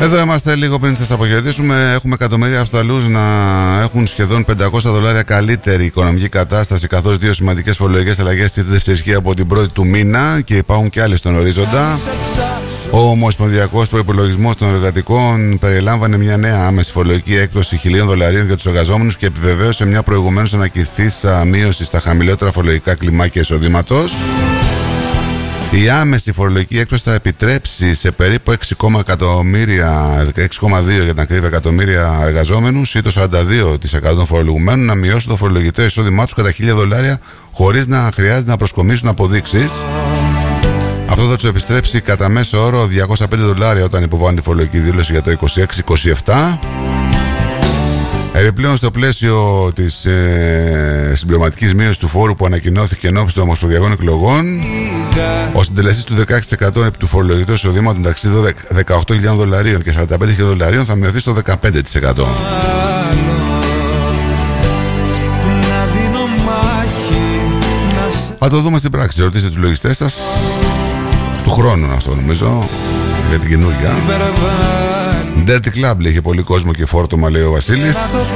Εδώ είμαστε λίγο πριν σας αποχαιρετήσουμε. Έχουμε εκατομμύρια Αυστραλούς να έχουν σχεδόν $500 καλύτερη οικονομική κατάσταση, καθώς δύο σημαντικές φορολογικές αλλαγές τίθενται σε ισχύ από την 1η του μήνα και υπάρχουν και άλλες στον ορίζοντα. Ο ομοσπονδιακός προϋπολογισμός των εργατικών περιλάμβανε μια νέα άμεση φορολογική έκπτωση $1.000 για τους εργαζόμενους και επιβεβαίωσε μια προηγουμένως ανακηρυθήσα μείωση στα χαμηλότερα φορολογικά κλιμάκια εισοδήματος. Η άμεση φορολογική έκπτωση θα επιτρέψει σε περίπου 6,2 για την ακρίβεια εκατομμύρια εργαζόμενους ή το 42% των φορολογουμένων να μειώσουν το φορολογητέο εισόδημά τους κατά $1.000 χωρίς να χρειάζεται να προσκομίσουν αποδείξεις. Αυτό θα τους επιστρέψει κατά μέσο όρο $205 όταν υποβάλουν τη φορολογική δήλωση για το 26-27. Επιπλέον, στο πλαίσιο της συμπληρωματικής μείωσης του φόρου που ανακοινώθηκε ενώπιση των ομοσπονδιακών εκλογών, ο συντελεστής του 16% επί του φορολογητού εισοδήματος μεταξύ $18.000 και $45.000 θα μειωθεί στο 15%. Θα το δούμε στην πράξη. Ρωτήστε τους λογιστές σας. Του χρόνου αυτό νομίζω, για την καινούργια. Dirty Club λέει, είχε πολύ κόσμο και φόρτωμα, λέει ο Βασίλης.